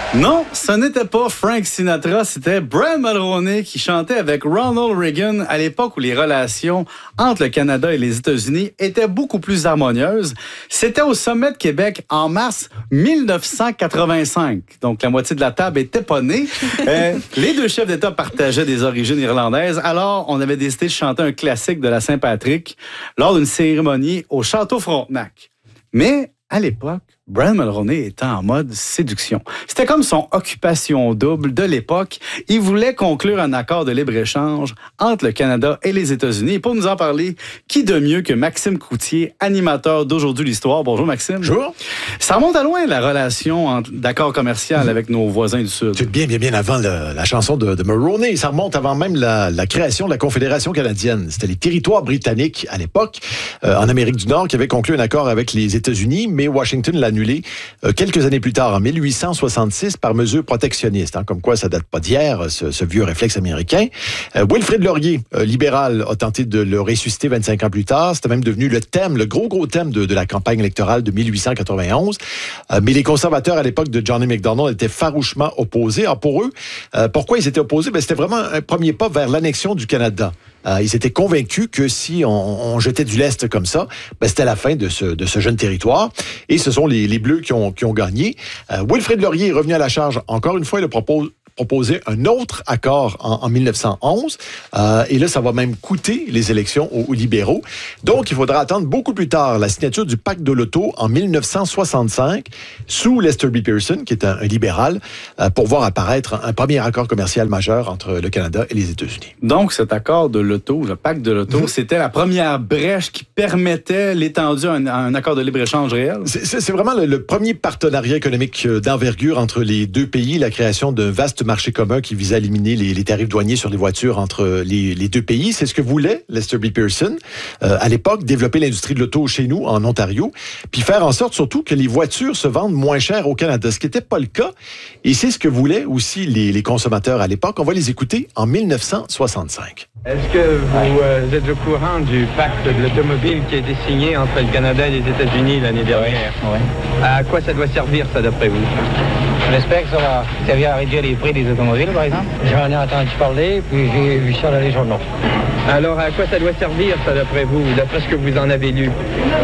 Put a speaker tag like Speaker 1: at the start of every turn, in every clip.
Speaker 1: Non, ce n'était pas Frank Sinatra, c'était Brian Mulroney qui chantait avec Ronald Reagan à l'époque où les relations entre le Canada et les États-Unis étaient beaucoup plus harmonieuses. C'était au sommet de Québec en mars 1985. Donc, la moitié de la table était pas née. Les deux chefs d'État partageaient des origines irlandaises. Alors, on avait décidé de chanter un classique de la Saint-Patrick lors d'une cérémonie au Château Frontenac. Mais, à l'époque, Brian Mulroney était en mode séduction. C'était comme son occupation double de l'époque. Il voulait conclure un accord de libre-échange entre le Canada et les États-Unis. Et pour nous en parler, qui de mieux que Maxime Coutier, animateur d'Aujourd'hui l'Histoire. Bonjour Maxime.
Speaker 2: Bonjour.
Speaker 1: Ça remonte à loin la relation d'accord commercial avec nos voisins du Sud.
Speaker 2: C'est bien avant la chanson de Mulroney. Ça remonte avant même la création de la Confédération canadienne. C'était les territoires britanniques à l'époque, en Amérique du Nord, qui avaient conclu un accord avec les États-Unis, mais Washington l'a annulé quelques années plus tard, en 1866, par mesure protectionniste. Comme quoi, ça date pas d'hier, ce vieux réflexe américain. Wilfrid Laurier, libéral, a tenté de le ressusciter 25 ans plus tard. C'était même devenu le thème, le gros thème de la campagne électorale de 1891. Mais les conservateurs, à l'époque de John A. Macdonald, étaient farouchement opposés. Alors pour eux, pourquoi ils étaient opposés? C'était vraiment un premier pas vers l'annexion du Canada. Ils étaient convaincus que si on jetait du lest comme ça, c'était la fin de ce jeune territoire. Et ce sont les Bleus qui ont gagné. Wilfrid Laurier est revenu à la charge. Encore une fois, il a proposé un autre accord en 1911. Et là, ça va même coûter les élections aux libéraux. Donc, il faudra attendre beaucoup plus tard la signature du pacte de l'auto en 1965 sous Lester B. Pearson, qui est un libéral, pour voir apparaître un premier accord commercial majeur entre le Canada et les États-Unis.
Speaker 1: Donc, cet accord de l'auto, le pacte de l'auto, c'était la première brèche qui permettait l'étendue à un accord de libre-échange réel?
Speaker 2: C'est vraiment le premier partenariat économique d'envergure entre les deux pays, la création d'un vaste marché commun qui visait à éliminer les tarifs douaniers sur les voitures entre les deux pays. C'est ce que voulait Lester B. Pearson, à l'époque, développer l'industrie de l'auto chez nous, en Ontario, puis faire en sorte surtout que les voitures se vendent moins cher au Canada, ce qui n'était pas le cas. Et c'est ce que voulaient aussi les consommateurs à l'époque. On va les écouter en 1965.
Speaker 3: Est-ce que vous êtes au courant du pacte de l'automobile qui a été signé entre le Canada et les États-Unis l'année dernière?
Speaker 4: Oui.
Speaker 3: À quoi ça doit servir, ça, d'après vous?
Speaker 4: J'espère que ça va servir à réduire les prix des automobiles, par exemple. J'en ai entendu parler, puis j'ai vu ça dans les journaux.
Speaker 3: Alors, à quoi ça doit servir, ça, d'après vous, d'après ce que vous en avez lu?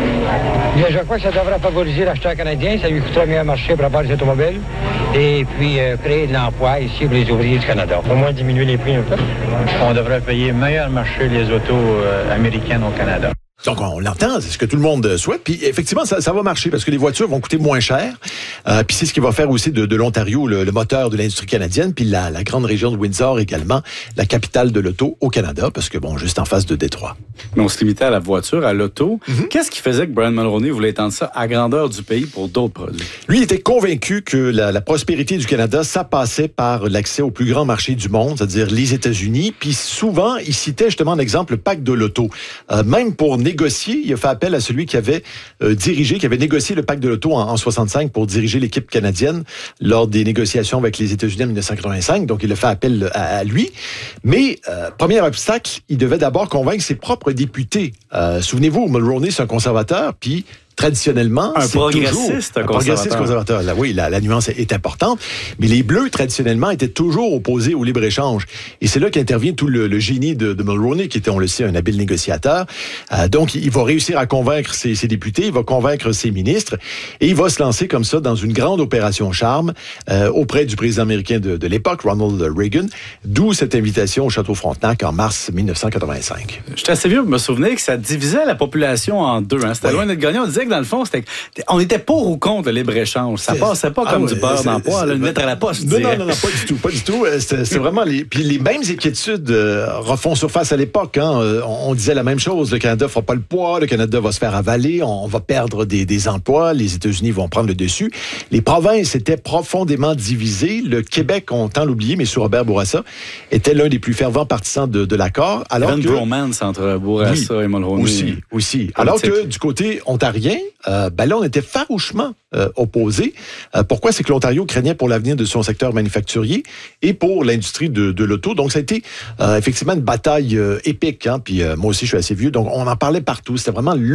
Speaker 4: Bien, je crois que ça devrait favoriser l'acheteur canadien. Ça lui coûterait mieux un marché pour avoir des automobiles. Et puis, créer de l'emploi ici pour les ouvriers du Canada.
Speaker 3: Au moins diminuer les prix un peu.
Speaker 5: On devrait payer meilleur marché les autos américaines au Canada.
Speaker 2: Donc, on l'entend, c'est ce que tout le monde souhaite. Puis, effectivement, ça va marcher parce que les voitures vont coûter moins cher. Puis, c'est ce qui va faire aussi de l'Ontario le moteur de l'industrie canadienne. Puis, la grande région de Windsor également, la capitale de l'auto au Canada, parce que, juste en face de Détroit.
Speaker 1: Mais on se limitait à la voiture, à l'auto. Qu'est-ce qui faisait que Brian Mulroney voulait étendre ça à grandeur du pays pour d'autres produits?
Speaker 2: Lui, il était convaincu que la prospérité du Canada, ça passait par l'accès au plus grand marché du monde, c'est-à-dire les États-Unis. Puis, souvent, il citait justement en exemple le pacte de l'auto. Même pour négocier, il a fait appel à celui qui avait qui avait négocié le pacte de l'auto en 65 pour diriger l'équipe canadienne lors des négociations avec les États-Unis en 1985. Donc, il a fait appel à lui. Mais, premier obstacle, il devait d'abord convaincre ses propres députés. Souvenez-vous, Mulroney, c'est un conservateur, puis traditionnellement,
Speaker 1: un
Speaker 2: c'est
Speaker 1: progressiste
Speaker 2: toujours un progressiste conservateur. Là, oui, la nuance est importante. Mais les Bleus, traditionnellement, étaient toujours opposés au libre-échange. Et c'est là qu'intervient tout le génie de Mulroney, qui était, on le sait, un habile négociateur. Donc, il va réussir à convaincre ses députés, il va convaincre ses ministres, et il va se lancer comme ça dans une grande opération charme auprès du président américain de l'époque, Ronald Reagan, d'où cette invitation au Château Frontenac en mars 1985.
Speaker 1: Je suis assez vieux pour me souvenir que ça divisait la population en deux. C'était loin d'être gagnant. On disait que dans le fond, on était pour ou contre le libre-échange. Ça passait pas comme du beurre dans le poêle, le mettre à la poche.
Speaker 2: Non, pas du tout. C'est vraiment puis les mêmes inquiétudes refont surface à l'époque. On disait la même chose. Le Canada fera pas le poids, le Canada va se faire avaler, on va perdre des emplois, les États-Unis vont prendre le dessus. Les provinces étaient profondément divisées. Le Québec, on tend l'oublier, mais sous Robert Bourassa, était l'un des plus fervents partisans de l'accord.
Speaker 1: Il y avait une bromance entre Bourassa et Mulroney.
Speaker 2: Aussi. Alors que du côté ontarien, là, on était farouchement opposés. Pourquoi? C'est que l'Ontario craignait pour l'avenir de son secteur manufacturier et pour l'industrie de l'auto. Donc, ça a été effectivement une bataille épique. Puis moi aussi, je suis assez vieux, donc on en parlait partout. C'était vraiment le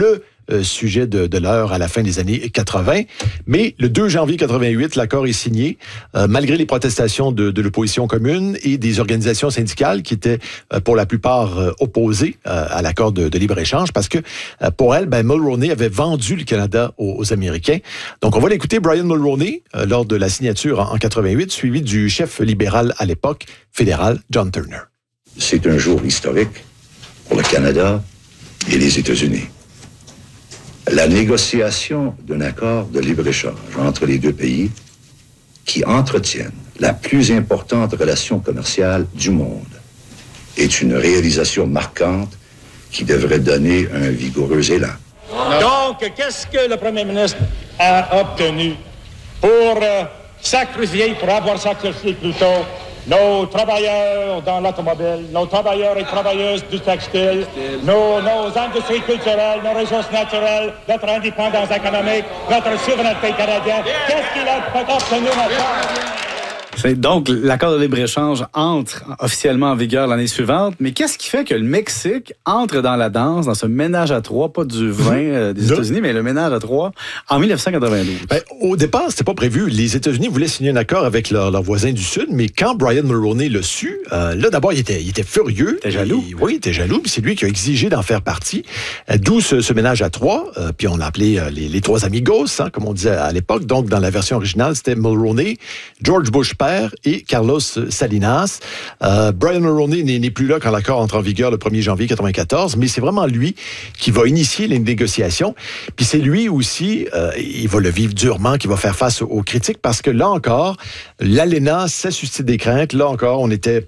Speaker 2: sujet de l'heure à la fin des années 80. Mais le 2 janvier 88, l'accord est signé, malgré les protestations de l'opposition commune et des organisations syndicales qui étaient pour la plupart opposées à l'accord de libre-échange, parce que pour elle, Mulroney avait vendu le Canada aux Américains. Donc, on va l'écouter, Brian Mulroney, lors de la signature en 88, suivi du chef libéral à l'époque, fédéral, John Turner.
Speaker 6: C'est un jour historique pour le Canada et les États-Unis. La négociation d'un accord de libre-échange entre les deux pays qui entretiennent la plus importante relation commerciale du monde est une réalisation marquante qui devrait donner un vigoureux élan.
Speaker 7: Donc, qu'est-ce que le premier ministre a obtenu pour avoir sacrifié plutôt nos travailleurs dans l'automobile, nos travailleurs et travailleuses du textile, nos industries culturelles, nos ressources naturelles, notre indépendance économique, notre souveraineté canadienne? Qu'est-ce qu'il a obtenu maintenant?
Speaker 1: Donc, l'accord de libre-échange entre officiellement en vigueur l'année suivante. Mais qu'est-ce qui fait que le Mexique entre dans la danse, dans ce ménage à trois, pas du vin des États-Unis, mais le ménage à trois, en 1992?
Speaker 2: Au départ, c'était pas prévu. Les États-Unis voulaient signer un accord avec leurs voisins du Sud, mais quand Brian Mulroney l'a su, là, d'abord, il était furieux.
Speaker 1: Il était jaloux.
Speaker 2: Oui, il était jaloux, puis c'est lui qui a exigé d'en faire partie. D'où ce ménage à trois, puis on l'a appelé les trois amigos, comme on disait à l'époque. Donc, dans la version originale, c'était Mulroney, George Bush père et Carlos Salinas. Brian Mulroney n'est plus là quand l'accord entre en vigueur le 1er janvier 1994, mais c'est vraiment lui qui va initier les négociations. Puis c'est lui aussi, il va le vivre durement, qui va faire face aux critiques, parce que là encore, l'ALENA, ça suscite des craintes. Là encore, on était